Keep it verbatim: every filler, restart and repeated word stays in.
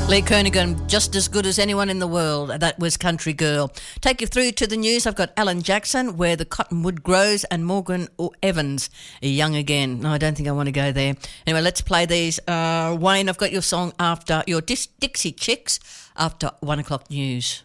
Lee Kernaghan, just as good as anyone in the world. That was Country Girl. Take you through to the news. I've got Alan Jackson, Where the Cottonwood Grows, and Morgan Evans, Young Again. No, I don't think I want to go there. Anyway, let's play these. Uh, Wayne, I've got your song after your Dis- Dixie Chicks after one o'clock news.